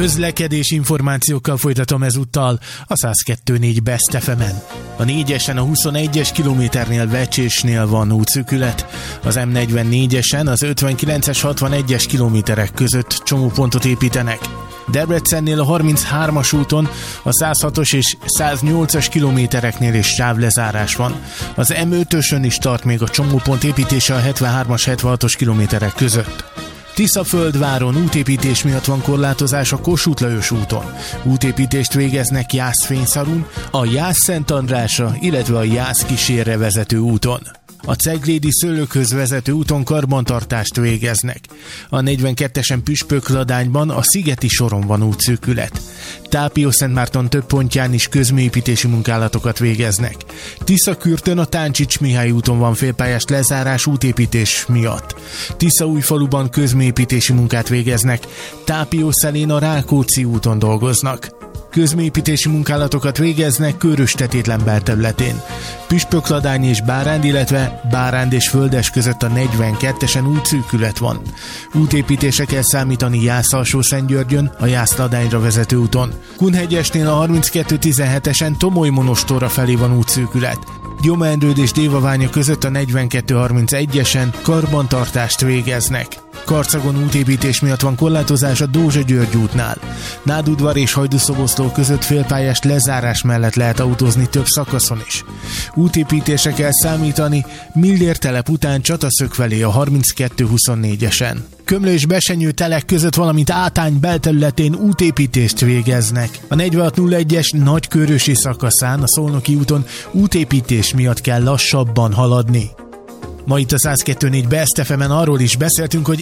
Közlekedés információkkal folytatom ezúttal a 102.4 Best FM-en. A 4-esen a 21-es kilométernél Vecsésnél van útszűkület, az M44-esen az 59-es 61-es kilométerek között csomópontot építenek. Debrecennél a 33-as úton a 106-os és 108-as kilométereknél is sávlezárás van. Az M5-ösön is tart még a csomópont építése a 73-as 76-os kilométerek között. Tiszaföldváron útépítés miatt van korlátozás a Kossuth Lajos úton. Útépítést végeznek Jász-Fényszarun, a Jász-Szent Andrásra, illetve a Jász-Kísérre vezető úton. A Ceglédi Szőlőkhöz vezető úton karbantartást végeznek. A 42-esen Püspökladányban a Szigeti soron van útszűkület. Tápiószentmárton több pontján is közműépítési munkálatokat végeznek. Tiszakürtön a Táncsics Mihály úton van félpályás lezárás útépítés miatt. Tiszaújfaluban közműépítési munkát végeznek. Tápiószelén a Rákóczi úton dolgoznak. Közműépítési munkálatokat végeznek Körös-Tetétlen belterületén. Püspökladány és Báránd, illetve Báránd és Földes között a 42-esen útszűkület van. Útépítése kell számítani Jász-Alsó-Szentgyörgyön, a Jász-Ladányra vezető úton. Kunhegyesnél a 32-17-esen Tomoly-Monostorra felé van útszűkület. Gyomendrőd és Dévaványa között a 42-31-esen karbantartást végeznek. Karcagon útépítés miatt van korlátozás a Dózsa-György útnál. Nádudvar és Hajdúszoboszló között félpályás lezárás mellett lehet autózni több szakaszon is. Útépítésre kell számítani Millér telep után Csataszök felé a 32-24-esen. Kömlő és Besenyő telek között, valamint Átány belterületén útépítést végeznek. A 4601-es Nagykőrösi szakaszán, a Szolnoki úton útépítés miatt kell lassabban haladni. Ma itt a 102.4 Best FM-en arról is beszéltünk, hogy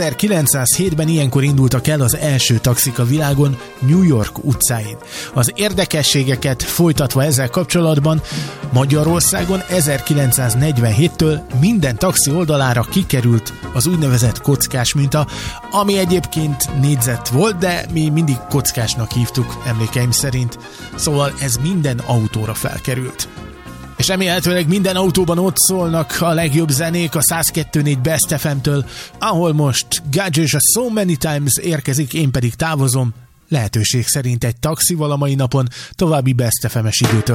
1907-ben ilyenkor indultak el az első taxik a világon New York utcáin. Az érdekességeket folytatva ezzel kapcsolatban Magyarországon 1947-től minden taxi oldalára kikerült az úgynevezett kockás minta, ami egyébként négyzet volt, de mi mindig kockásnak hívtuk emlékeim szerint. Szóval ez minden autóra felkerült. És remélhetőleg minden autóban ott szólnak a legjobb zenék a 102.4 Best FM-től, ahol most Gadget a So Many Times érkezik, én pedig távozom, lehetőség szerint egy taxival a mai napon, további Best FM-es időtől.